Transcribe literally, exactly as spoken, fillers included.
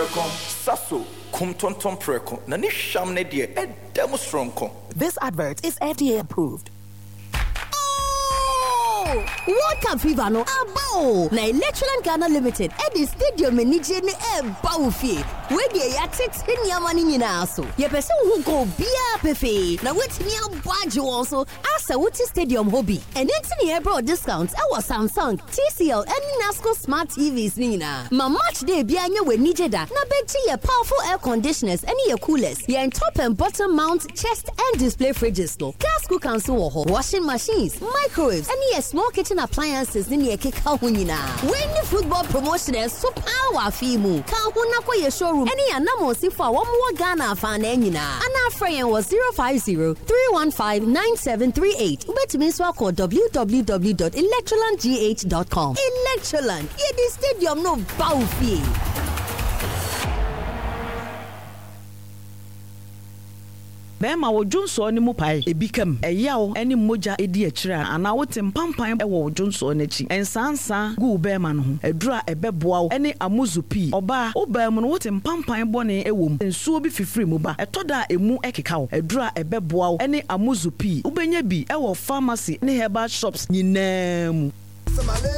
preko saso kumtonton preko na ni sham ne de e demo stronko. This advert is F D A approved. World Cup fever no abo na Electroland Ghana Limited at the stadium enije ne e bawfie we dey ya tete niama ni nyina so ye pese wo go bia pefe na wetimi abage won so asa wuti stadium hobby and entini e bro discounts e was Samsung, T C L and Nasco smart T Vs ni na ma match day bia nya we nije da na beti ye powerful air conditioners and ye coolers ye top and bottom mount chest and display fridges no gas cookers wo ho washing machines microwaves and ye small kitchen appliances in your keka hunina. When the football promotion is so power fimu. Ka huna kwa ye showroom. Any anamo sifa one more Ghana fan enina. Ana friend was zero five zero three one five nine seven three eight. Ubet miswa call w w w dot electroland g h dot com. Electroland. Ye the stadium no bawfie. Bema wo Johnson ni mu pai ebikam eyawo eni moja edi akira ana wote mpampan e wo Johnson n'achi ensansa gu bema no ho edura ebeboa wo eni amuzupi oba oba mu no wote mpampan bone ewom ensuo bi fifiri mu ba etoda emu ekeka wo edura ebeboa wo eni amuzupi ubenya bi e wo pharmacy ne herbal shops nyinaa mu